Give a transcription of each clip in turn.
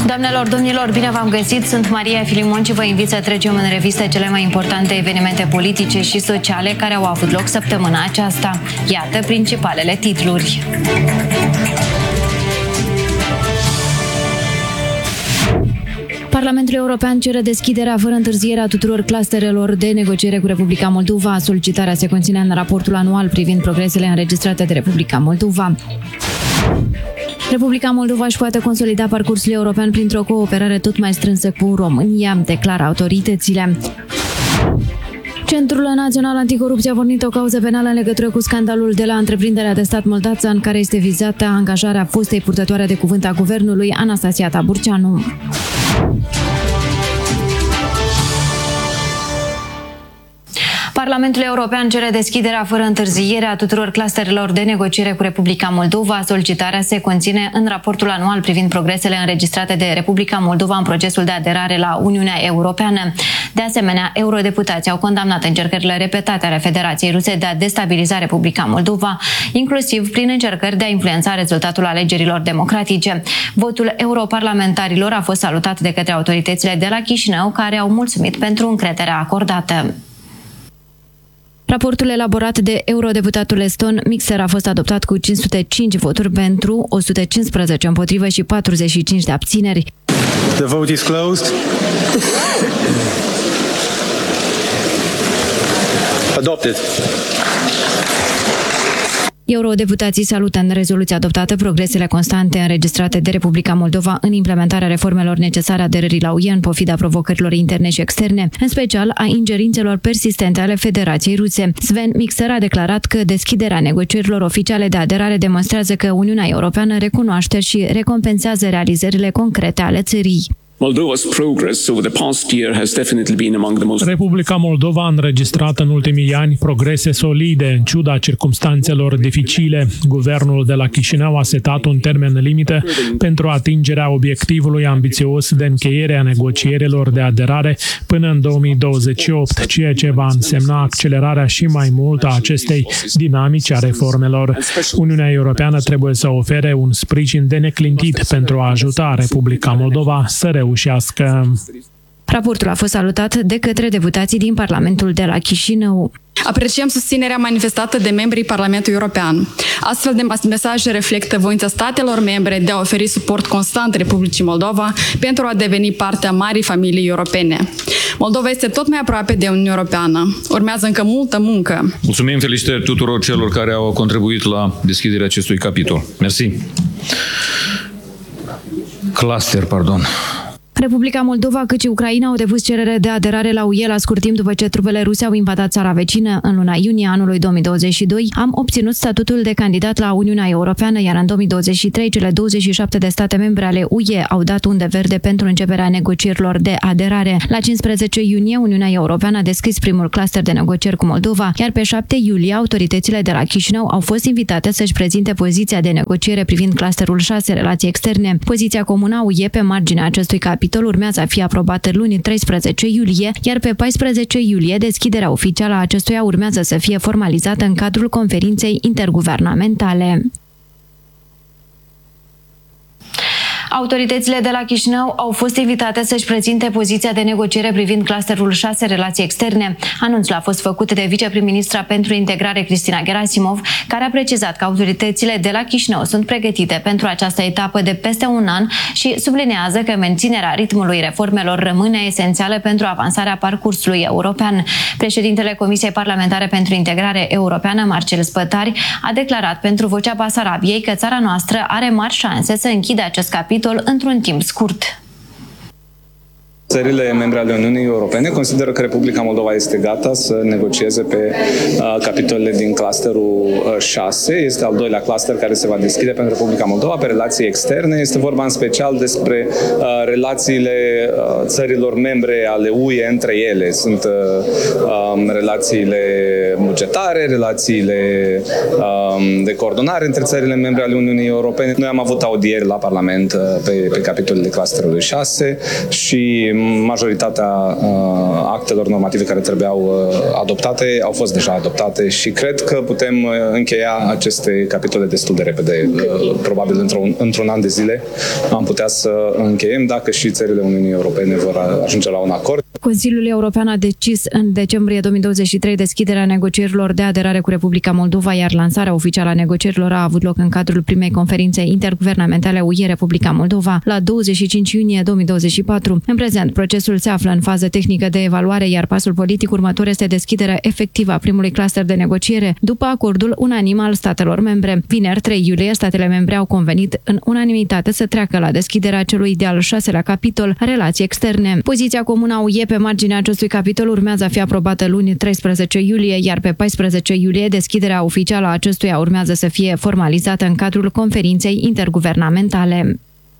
Doamnelor, domnilor, bine v-am găsit! Sunt Maria Filimon și vă invit să trecem în revistă cele mai importante evenimente politice și sociale care au avut loc săptămâna aceasta. Iată principalele titluri. Parlamentul European cere deschiderea fără întârziere a tuturor clusterelor de negociere cu Republica Moldova. Solicitarea se conține în raportul anual privind progresele înregistrate de Republica Moldova. Republica Moldova își poate consolida parcursul european printr-o cooperare tot mai strânsă cu România, declară autoritățile. Centrul Național Anticorupție a pornit o cauză penală în legătură cu scandalul de la întreprinderea de stat Moldavța, în care este vizată angajarea fostei purtătoare de cuvânt a guvernului, Anastasia Taburceanu. Parlamentul European cere deschiderea fără întârziere a tuturor clusterelor de negociere cu Republica Moldova. Solicitarea se conține în raportul anual privind progresele înregistrate de Republica Moldova în procesul de aderare la Uniunea Europeană. De asemenea, eurodeputații au condamnat încercările repetate ale Federației Ruse de a destabiliza Republica Moldova, inclusiv prin încercări de a influența rezultatul alegerilor democratice. Votul europarlamentarilor a fost salutat de către autoritățile de la Chișinău, care au mulțumit pentru încrederea acordată. Raportul elaborat de eurodeputatul eston Mixer a fost adoptat cu 505 voturi pentru, 115 împotrivă și 45 de abțineri. The vote is closed. Adopted. Eurodeputații salută în rezoluția adoptată progresele constante înregistrate de Republica Moldova în implementarea reformelor necesare aderării la UE în pofida provocărilor interne și externe, în special a ingerințelor persistente ale Federației Ruse. Sven Mixer a declarat că deschiderea negocierilor oficiale de aderare demonstrează că Uniunea Europeană recunoaște și recompensează realizările concrete ale țării. Republica Moldova a înregistrat în ultimii ani progrese solide, în ciuda circumstanțelor dificile. Guvernul de la Chișinău a setat un termen limită pentru atingerea obiectivului ambițios de încheiere a negocierilor de aderare până în 2028, ceea ce va însemna accelerarea și mai mult a acestei dinamici a reformelor. Uniunea Europeană trebuie să ofere un sprijin de neclintit pentru a ajuta Republica Moldova să reușească. Raportul a fost salutat de către deputații din Parlamentul de la Chișinău. Apreciem susținerea manifestată de membrii Parlamentului European. Astfel de mesaje reflectă voința statelor membre de a oferi suport constant Republicii Moldova pentru a deveni parte a marii familii europene. Moldova este tot mai aproape de Uniunea Europeană. Urmează încă multă muncă. Mulțumim, felicitări tuturor celor care au contribuit la deschiderea acestui capitol. Mersi. Republica Moldova cât și Ucraina au depus cerere de aderare la UE la scurt timp după ce trupele ruse au invadat țara vecină. În luna iunie anului 2022 am obținut statutul de candidat la Uniunea Europeană, iar în 2023 cele 27 de state membre ale UE au dat undă verde pentru începerea negocierilor de aderare. La 15 iunie Uniunea Europeană a deschis primul cluster de negocieri cu Moldova, iar pe 7 iulie autoritățile de la Chișinău au fost invitate să-și prezinte poziția de negociere privind clusterul 6, relații externe. Poziția comună a UE pe marginea acestui capitol urmează a fi aprobată luni 13 iulie, iar pe 14 iulie deschiderea oficială a acestuia urmează să fie formalizată în cadrul conferinței interguvernamentale. Autoritățile de la Chișinău au fost invitate să-și prezinte poziția de negociere privind clusterul 6, relații externe. Anunțul a fost făcut de viceprim-ministra pentru integrare Cristina Gerasimov, care a precizat că autoritățile de la Chișinău sunt pregătite pentru această etapă de peste un an și sublinează că menținerea ritmului reformelor rămâne esențială pentru avansarea parcursului european. Președintele Comisiei Parlamentare pentru Integrare Europeană, Marcel Spătari, a declarat pentru Vocea Basarabiei că țara noastră are mari șanse să închidă acest capitol într-un timp scurt. Țările membre ale Uniunii Europene consideră că Republica Moldova este gata să negocieze pe capitolele din clusterul 6. Este al doilea cluster care se va deschide pentru Republica Moldova pe relații externe. Este vorba în special despre relațiile țărilor membre ale UE între ele. Sunt relațiile bugetare, relațiile de coordonare între țările membre ale Uniunii Europene. Noi am avut audieri la Parlament pe capitolele clusterului 6 și majoritatea actelor normative care trebuiau adoptate au fost deja adoptate și cred că putem încheia aceste capitole destul de repede. Probabil într-un an de zile am putea să încheiem dacă și țările Uniunii Europene vor ajunge la un acord. Consiliul European a decis în decembrie 2023 deschiderea negocierilor de aderare cu Republica Moldova, iar lansarea oficială a negocierilor a avut loc în cadrul primei conferințe interguvernamentale UE-Republica Moldova la 25 iunie 2024. În prezent, procesul se află în fază tehnică de evaluare, iar pasul politic următor este deschiderea efectivă a primului cluster de negociere, după acordul unanim al statelor membre. Vineri, 3 iulie, statele membre au convenit în unanimitate să treacă la deschiderea celui de-al 6-lea capitol, relații externe. Poziția comună a UE pe marginea acestui capitol urmează a fi aprobată luni 13 iulie, iar pe 14 iulie deschiderea oficială a acestuia urmează să fie formalizată în cadrul conferinței interguvernamentale.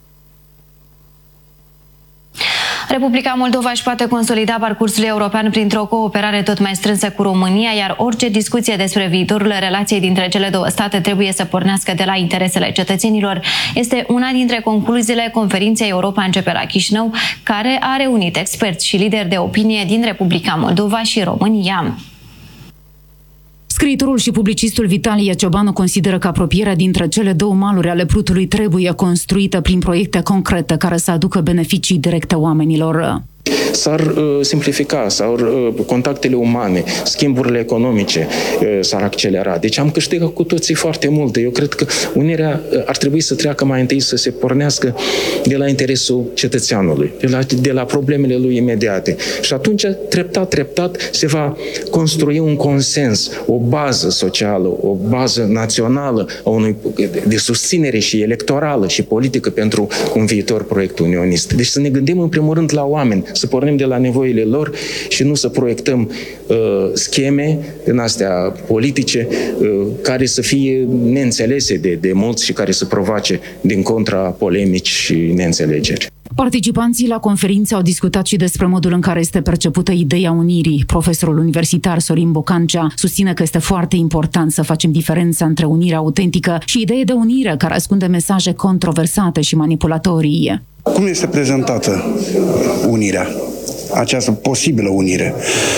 Republica Moldova își poate consolida parcursul european printr-o cooperare tot mai strânsă cu România, iar orice discuție despre viitorul relației dintre cele două state trebuie să pornească de la interesele cetățenilor. Este una dintre concluziile conferinței Europa începe la Chișinău, care a reunit experți și lideri de opinie din Republica Moldova și România. Scriitorul și publicistul Vitalie Ciobanu consideră că apropierea dintre cele două maluri ale Prutului trebuie construită prin proiecte concrete care să aducă beneficii directe oamenilor. S-ar simplifica, contactele umane, schimburile economice s-ar accelera. Deci am câștigat cu toții foarte mult. Eu cred că unirea ar trebui să treacă mai întâi să se pornească de la interesul cetățeanului, de la problemele lui imediate. Și atunci, treptat, se va construi un consens, o bază socială, o bază națională de susținere și electorală și politică pentru un viitor proiect unionist. Deci să ne gândim în primul rând la oameni, să pornim de la nevoile lor și nu să proiectăm scheme în astea politice care să fie neînțelese de mulți și care să provoace din contra polemici și neînțelegeri. Participanții la conferință au discutat și despre modul în care este percepută ideea unirii. Profesorul universitar Sorin Bocancea susține că este foarte important să facem diferența între unirea autentică și ideea de unire care ascunde mesaje controversate și manipulatorii. Cum este prezentată unirea? Această posibilă unire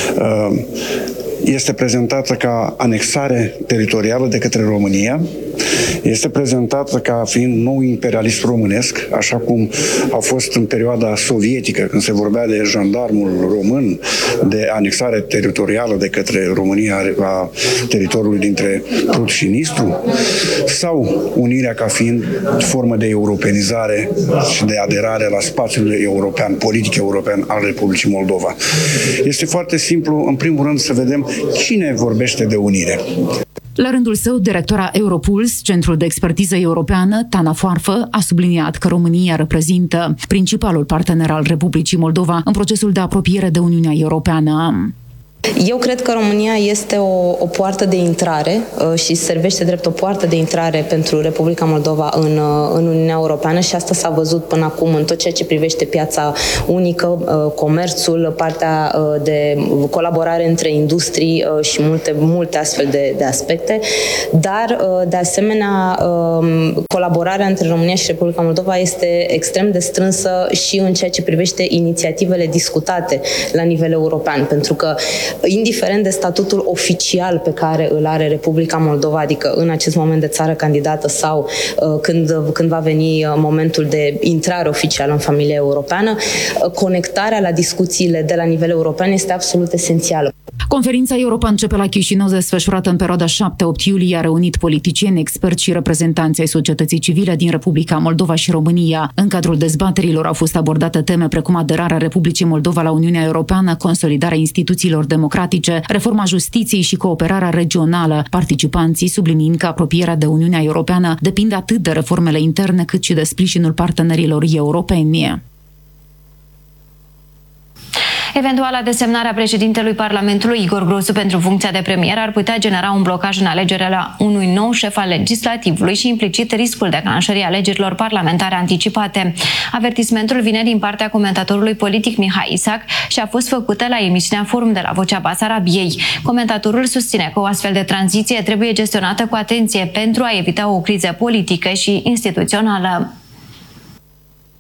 este prezentată ca anexare teritorială de către România, este prezentată ca fiind nou imperialism românesc, așa cum a fost în perioada sovietică, când se vorbea de jandarmul român, de anexare teritorială de către România a teritoriului dintre Prut și Nistru, sau unirea ca fiind formă de europenizare și de aderare la spațiul european, politic european al Republicii Moldova. Este foarte simplu, în primul rând, să vedem cine vorbește de unire. La rândul său, directora Europuls, Centrul de Expertiză Europeană, Tana Foarfă, a subliniat că România reprezintă principalul partener al Republicii Moldova în procesul de apropiere de Uniunea Europeană. Eu cred că România este o poartă de intrare și servește drept o poartă de intrare pentru Republica Moldova în Uniunea Europeană și asta s-a văzut până acum în tot ceea ce privește piața unică, comerțul, partea de colaborare între industrii și multe astfel de aspecte, dar de asemenea colaborarea între România și Republica Moldova este extrem de strânsă și în ceea ce privește inițiativele discutate la nivel european, pentru că indiferent de statutul oficial pe care îl are Republica Moldova, adică în acest moment de țară candidată sau când va veni momentul de intrare oficială în familia europeană, conectarea la discuțiile de la nivel european este absolut esențială. Conferința Europa începe la Chișinău, desfășurată în perioada 7-8 iulie, a reunit politicieni, experți și reprezentanți ai societății civile din Republica Moldova și România. În cadrul dezbaterilor au fost abordate teme precum aderarea Republicii Moldova la Uniunea Europeană, consolidarea instituțiilor democratice, reforma justiției și cooperarea regională. Participanții subliniind că apropierea de Uniunea Europeană depinde atât de reformele interne cât și de sprijinul partenerilor europeni. Eventuala desemnarea președintelui Parlamentului Igor Grosu pentru funcția de premier ar putea genera un blocaj în alegerea unui nou șef al legislativului și implicit riscul declanșării alegerilor parlamentare anticipate. Avertismentul vine din partea comentatorului politic Mihai Isac și a fost făcută la emisiunea Forum de la Vocea Basarabiei. Comentatorul susține că o astfel de tranziție trebuie gestionată cu atenție pentru a evita o criză politică și instituțională.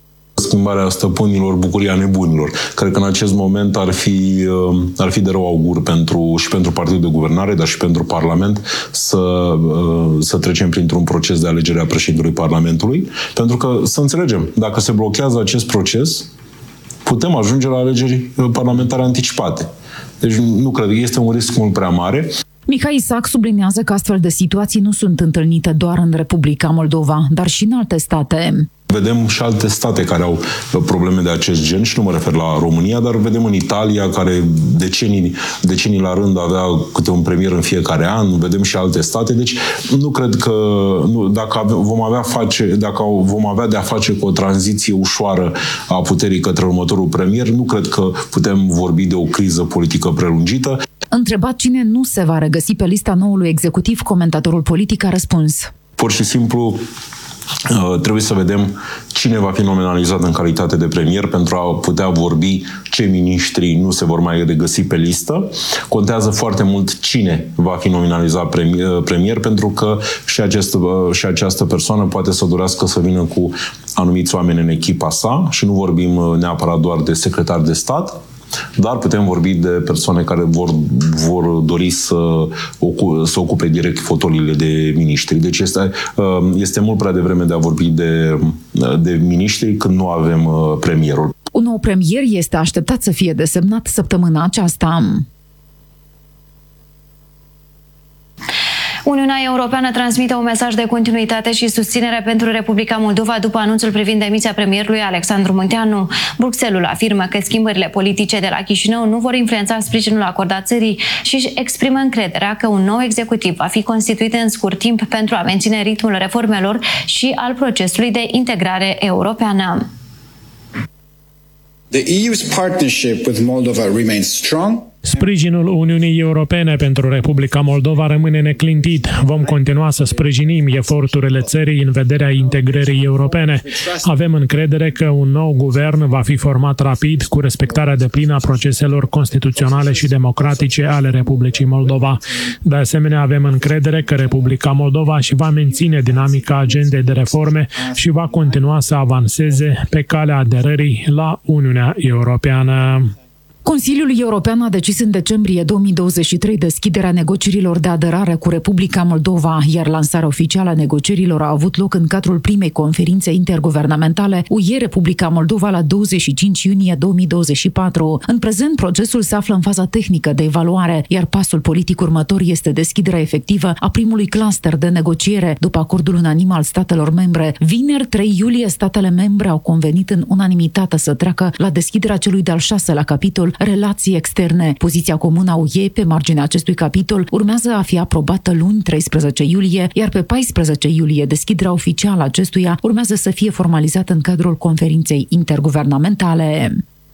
schimbarea stăpânilor, bucuria nebunilor. Cred că în acest moment ar fi de rău augur și pentru Partidul de Guvernare, dar și pentru Parlament să trecem printr-un proces de alegere a președintelui Parlamentului, pentru că, să înțelegem, dacă se blochează acest proces, putem ajunge la alegeri parlamentare anticipate. Deci nu cred că este un risc mult prea mare. Mihai Isac subliniază că astfel de situații nu sunt întâlnite doar în Republica Moldova, dar și în alte state. Vedem și alte state care au probleme de acest gen și nu mă refer la România, dar vedem în Italia, care decenii la rând avea câte un premier în fiecare an, vedem și alte state, deci nu cred că dacă vom avea de-a face cu o tranziție ușoară a puterii către următorul premier, nu cred că putem vorbi de o criză politică prelungită. Întrebat cine nu se va regăsi pe lista noului executiv, comentatorul politic a răspuns: pur și simplu trebuie să vedem cine va fi nominalizat în calitate de premier pentru a putea vorbi ce miniștri nu se vor mai regăsi pe listă. Contează foarte mult cine va fi nominalizat premier, pentru că și această persoană poate să dorească să vină cu anumiți oameni în echipa sa și nu vorbim neapărat doar de secretar de stat, dar putem vorbi de persoane care vor dori să ocupe direct fotoliile de miniștri. Deci este mult prea devreme de a vorbi de miniștri când nu avem premierul. Un nou premier este așteptat să fie desemnat săptămâna aceasta. Uniunea Europeană transmite un mesaj de continuitate și susținere pentru Republica Moldova după anunțul privind demisia premierului Alexandru Munteanu. Bruxelles afirmă că schimbările politice de la Chișinău nu vor influența sprijinul acordat țării și își exprimă încrederea că un nou executiv va fi constituit în scurt timp pentru a menține ritmul reformelor și al procesului de integrare europeană. The EU's partnership with Moldova remains strong. Sprijinul Uniunii Europene pentru Republica Moldova rămâne neclintit. Vom continua să sprijinim eforturile țării în vederea integrării europene. Avem încredere că un nou guvern va fi format rapid cu respectarea deplină a proceselor constituționale și democratice ale Republicii Moldova. De asemenea, avem încredere că Republica Moldova își va menține dinamica agendei de reforme și va continua să avanseze pe calea aderării la Uniunea Europeană. Consiliul European a decis în decembrie 2023 deschiderea negocierilor de aderare cu Republica Moldova, iar lansarea oficială a negocierilor a avut loc în cadrul primei conferințe interguvernamentale UE-Republica Moldova la 25 iunie 2024. În prezent, procesul se află în faza tehnică de evaluare, iar pasul politic următor este deschiderea efectivă a primului cluster de negociere, după acordul unanim al statelor membre. Vineri, 3 iulie, statele membre au convenit în unanimitate să treacă la deschiderea celui de-al 6-lea capitol, relații externe. Poziția comună a UE pe marginea acestui capitol urmează a fi aprobată luni 13 iulie, iar pe 14 iulie deschiderea oficială a acestuia urmează să fie formalizată în cadrul conferinței interguvernamentale.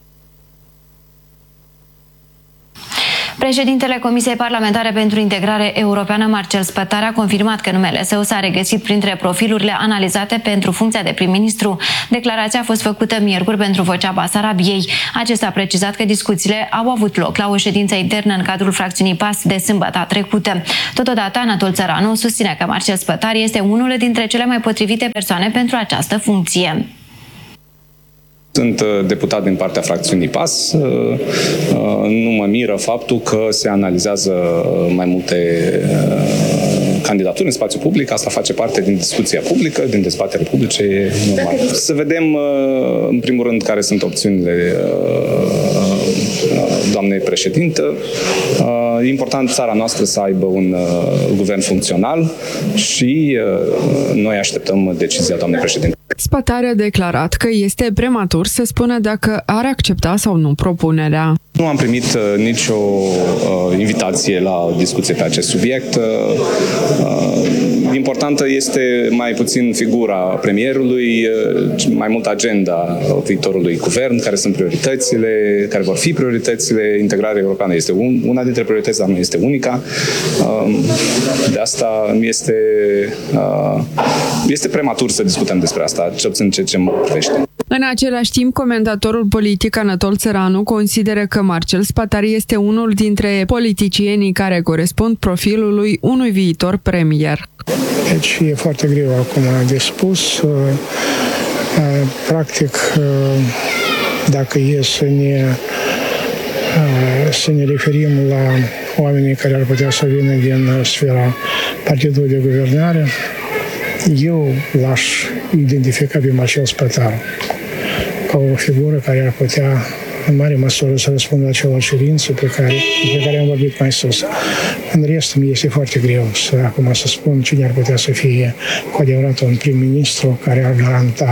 Președintele Comisiei Parlamentare pentru Integrare Europeană, Marcel Spătar, a confirmat că numele său s-a regăsit printre profilurile analizate pentru funcția de prim-ministru. Declarația a fost făcută miercuri pentru Vocea Basarabiei. Acesta a precizat că discuțiile au avut loc la o ședință internă în cadrul fracțiunii PAS de sâmbătă trecută. Totodată, Anatol Țăranu susține că Marcel Spătar este unul dintre cele mai potrivite persoane pentru această funcție. Sunt deputat din partea fracțiunii PAS. Nu mă miră faptul că se analizează mai multe candidaturi în spațiu public. Asta face parte din discuția publică, din dezbatere publice. E normal. Să vedem, în primul rând, care sunt opțiunile doamnei președintă. E important țara noastră să aibă un guvern funcțional și noi așteptăm decizia doamnei președinte. Spătar a declarat că este prematur să spună dacă ar accepta sau nu propunerea. Nu am primit nicio invitație la discuție pe acest subiect. Importantă este mai puțin figura premierului, mai mult agenda viitorului guvern, care sunt prioritățile, care vor fi prioritățile. Integrarea europeană este una dintre priorități, dar nu este unica. De asta este prematur să discutăm despre asta, cel puțin ce mă privește. În același timp, comentatorul politic Anatol Țăranu consideră că Marcel Spătar este unul dintre politicienii care corespund profilului unui viitor premier. Deci e foarte greu acum de spus. Practic, dacă e să ne referim la oamenii care ar putea să vină din sfera partidului de guvernare, eu l-aș identifica pe Marcel Spătaru ca o figură care ar putea în mare măsură să răspundă acelor cerințe pe care am vorbit mai sus. În rest, mi este foarte greu acum să spun cine ar putea să fie cu adevărat un prim-ministru care ar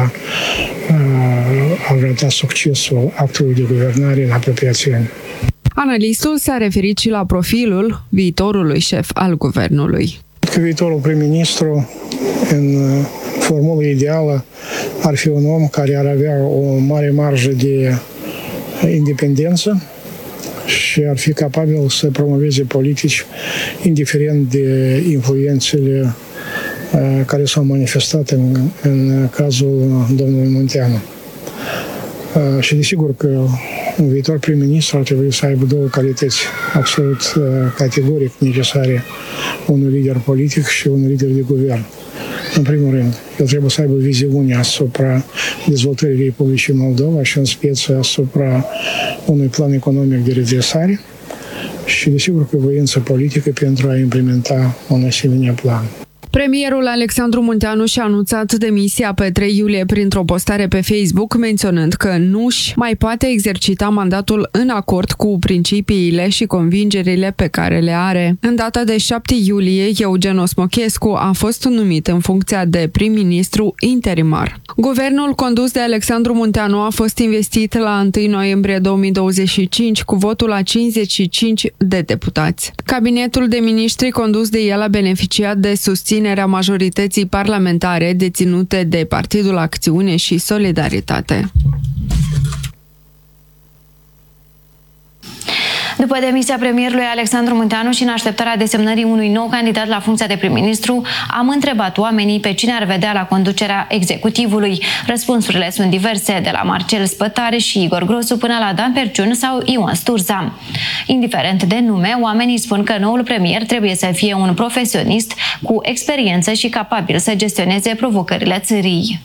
garanta succesul actului de guvernare în apropiații ani. Analistul s-a referit și la profilul viitorului șef al guvernului. Că viitorul prim-ministru, în formulă ideală, ar fi un om care ar avea o mare marjă de independență și ar fi capabil să promoveze politici indiferent de influențele care s-au manifestat în cazul domnului Munteanu. Și desigur că un viitor prim-ministru ar trebui să aibă două calități absolut categoric necesare unui lider politic și unui lider de guvern. În primul rând, el trebuie să aibă viziune asupra dezvoltării Republicii Moldova și în speță asupra unui plan economic de redresare și desigur că voință politică pentru a implementa un asemenea plan. Premierul Alexandru Munteanu și-a anunțat demisia pe 3 iulie printr-o postare pe Facebook, menționând că nu-și mai poate exercita mandatul în acord cu principiile și convingerile pe care le are. În data de 7 iulie, Eugen Osmochescu a fost numit în funcția de prim-ministru interimar. Guvernul condus de Alexandru Munteanu a fost investit la 1 noiembrie 2025 cu votul la 55 de deputați. Cabinetul de miniștri condus de el a beneficiat de susținerea majorității parlamentare deținute de Partidul Acțiune și Solidaritate. După demisia premierului Alexandru Munteanu și în așteptarea desemnării unui nou candidat la funcția de prim-ministru, am întrebat oamenii pe cine ar vedea la conducerea executivului. Răspunsurile sunt diverse, de la Marcel Spătare și Igor Grosu până la Dan Perciun sau Ion Sturza. Indiferent de nume, oamenii spun că noul premier trebuie să fie un profesionist cu experiență și capabil să gestioneze provocările țării.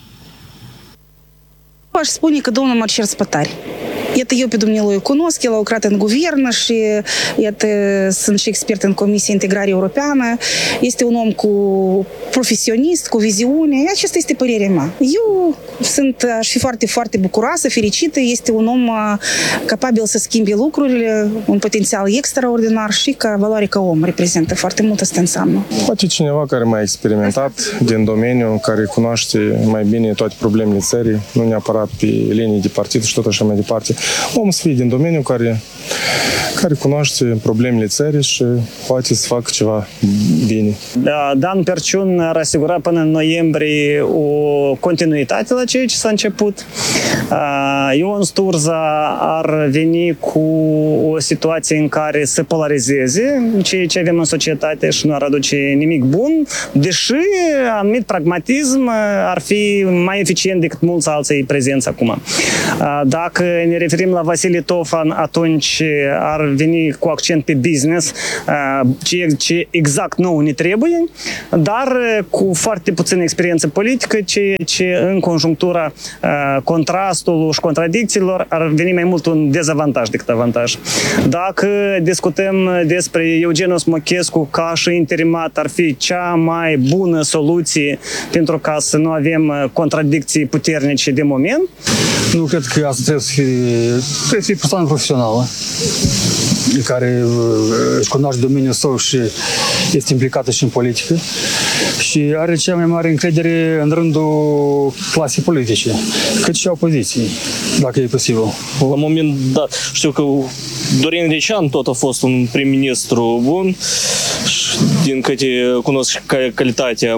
Aș spune că domnul Marcel Spătare. Iată, eu pe dumnealui îl cunosc, el a lucrat în guvern și iată, sunt și expert în Comisia Integrare Europeană. Este un om profesionist, cu viziune. Aceasta este părerea mea. Eu aș fi foarte, foarte bucuroasă, fericită. Este un om capabil să schimbe lucrurile, un potențial extraordinar și ca valoare ca om reprezintă foarte mult, asta înseamnă. Poate cineva care mai experimentat din domeniu, care cunoaște mai bine toate problemele țării, nu neapărat pe linii de partid și tot așa mai departe. Om să fie din domeniu care cunoaște problemele țării și poate să facă ceva bine. Dan Perciun ar asigura până în noiembrie o continuitate la ceea ce s-a început. Ion Sturza ar veni cu o situație în care să polarizeze ceea ce avem în societate și nu ar aduce nimic bun, deși anumit pragmatism ar fi mai eficient decât mulți alții prezenți acum. Dacă ne referim la Vasile Tofan, atunci ar veni cu accent pe business, ce exact nou ne trebuie, dar cu foarte puțină experiență politică, ce în conjunctura contrastului și contradicțiilor ar veni mai mult un dezavantaj decât avantaj. Dacă discutăm despre Eugen Osmochescu ca și interimat, ar fi cea mai bună soluție pentru ca să nu avem contradicții puternice de moment. Nu cred că asta trebuie să fie persoană profesională care își cunoaște domeniul său și este implicată și în politică și are cea mai mare încredere în rândul clasei politice, cât și a opoziției, dacă e posibil. La moment dat, știu că Dorin Recean tot a fost un prim-ministru bun, din câte cunosc și calitatea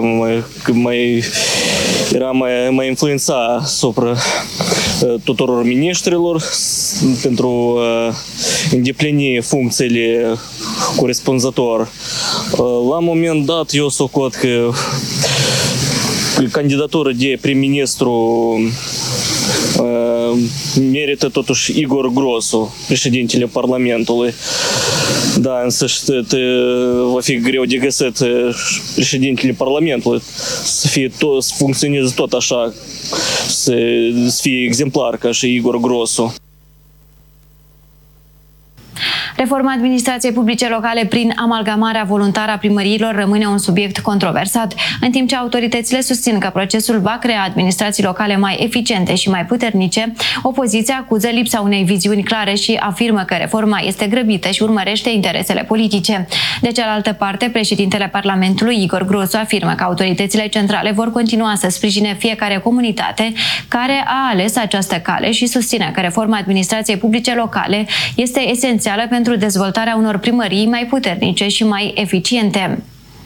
mai influența asupra tuturor miniștrilor pentru îndeplini funcțiile corespunzător. La moment dat, eu socot că candidatura de prim-ministru merită totuși Igor Grosu, președintele Parlamentului. Da, însă va fi greu de găsit președintele Parlamentului să funcționeze tot așa, să fie exemplar ca și Igor Grosu. Reforma administrației publice locale prin amalgamarea voluntară a primăriilor rămâne un subiect controversat, în timp ce autoritățile susțin că procesul va crea administrații locale mai eficiente și mai puternice. Opoziția acuză lipsa unei viziuni clare și afirmă că reforma este grăbită și urmărește interesele politice. De cealaltă parte, președintele Parlamentului, Igor Grosu, afirmă că autoritățile centrale vor continua să sprijine fiecare comunitate care a ales această cale și susține că reforma administrației publice locale este esențială pentru dezvoltarea unor primării mai puternice și mai eficiente.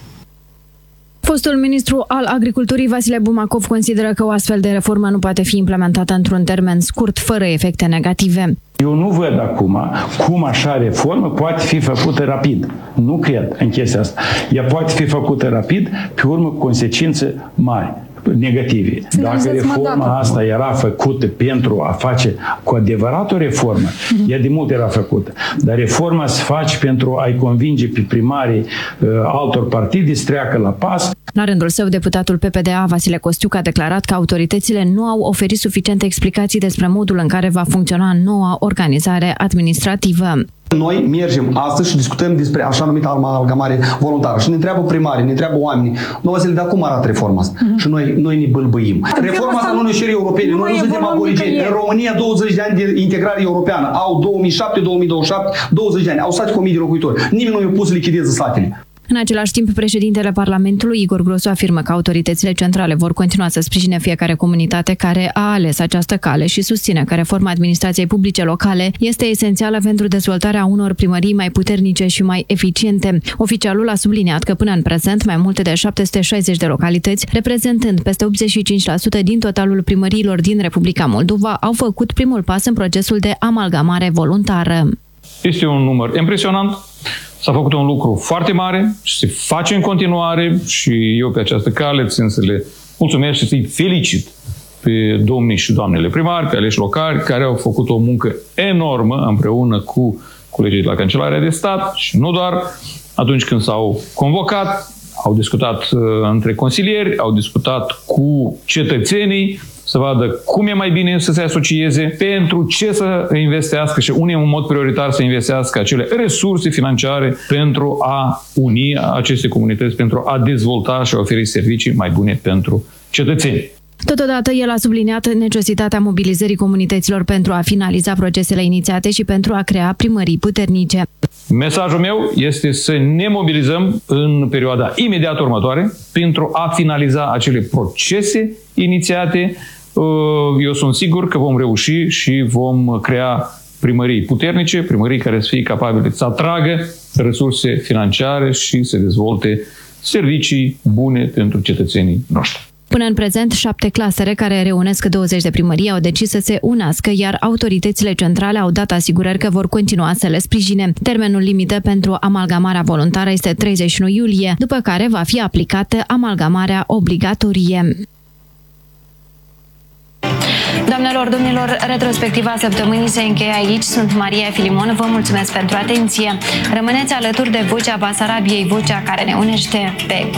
Fostul ministru al Agriculturii, Vasile Bumakov, consideră că o astfel de reformă nu poate fi implementată într-un termen scurt, fără efecte negative. Eu nu văd acum cum așa reformă poate fi făcută rapid. Nu cred în chestia asta. Ea poate fi făcută rapid, pe urmă cu consecințe mari, negative. Dacă reforma asta era făcută pentru a face cu adevărat o reformă, ea de mult era făcută. Dar reforma se face pentru a-i convinge pe primarii altor partide să treacă la pas. La rândul său, deputatul PPDA, Vasile Costiuc, a declarat că autoritățile nu au oferit suficiente explicații despre modul în care va funcționa noua organizare administrativă. Noi mergem astăzi și discutăm despre așa numită amalgamare voluntară și ne întreabă primarii, ne întreabă oamenii, Vasile, dar cum arată reforma asta? Și noi ne bâlbâim. Reforma asta nu ne cere europene, noi nu suntem aborigeni. În România 20 de ani de integrare europeană, au 2007-2027, 20 de ani, au state cu 1000 de locuitori. Nimeni nu i-a pus să lichideze satele. În același timp, președintele Parlamentului, Igor Grosu, afirmă că autoritățile centrale vor continua să sprijine fiecare comunitate care a ales această cale și susține că reforma administrației publice locale este esențială pentru dezvoltarea unor primării mai puternice și mai eficiente. Oficialul a subliniat că până în prezent mai multe de 760 de localități, reprezentând peste 85% din totalul primăriilor din Republica Moldova, au făcut primul pas în procesul de amalgamare voluntară. Este un număr impresionant. S-a făcut un lucru foarte mare și se face în continuare și eu pe această cale țin să le mulțumesc și să-i felicit pe domnii și doamnele primari, pe aleși locali, care au făcut o muncă enormă împreună cu colegii de la Cancelarea de Stat și nu doar. Atunci când s-au convocat, au discutat între consilieri, au discutat cu cetățenii, să vadă cum e mai bine să se asocieze, pentru ce să investească și unde e un mod prioritar să investească acele resurse financiare pentru a uni aceste comunități, pentru a dezvolta și a oferi servicii mai bune pentru cetățeni. Totodată, el a subliniat necesitatea mobilizării comunităților pentru a finaliza procesele inițiate și pentru a crea primării puternice. Mesajul meu este să ne mobilizăm în perioada imediat următoare pentru a finaliza acele procese inițiate. Eu sunt sigur că vom reuși și vom crea primării puternice, primării care să fie capabile să atragă resurse financiare și să dezvolte servicii bune pentru cetățenii noștri. Până în prezent, 7 clustere care reunesc 20 de primării au decis să se unească, iar autoritățile centrale au dat asigurări că vor continua să le sprijine. Termenul limită pentru amalgamarea voluntară este 31 iulie, după care va fi aplicată amalgamarea obligatorie. Doamnelor, domnilor, retrospectiva săptămânii se încheie aici. Sunt Maria Filimon, vă mulțumesc pentru atenție. Rămâneți alături de Vocea Basarabiei, vocea care ne unește pe